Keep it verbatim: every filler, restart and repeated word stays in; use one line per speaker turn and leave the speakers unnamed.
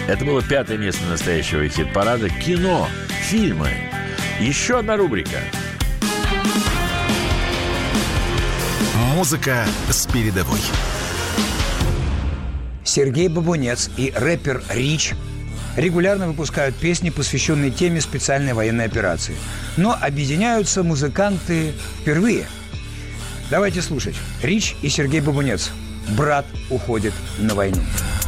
Это было пятое место настоящего хит-парада. Кино, фильмы. Еще одна рубрика.
Музыка с передовой.
Сергей Бабунец и рэпер Рич регулярно выпускают песни, посвященные теме специальной военной операции. Но объединяются музыканты впервые. Давайте слушать. Рич и Сергей Бабунец. Брат уходит на войну.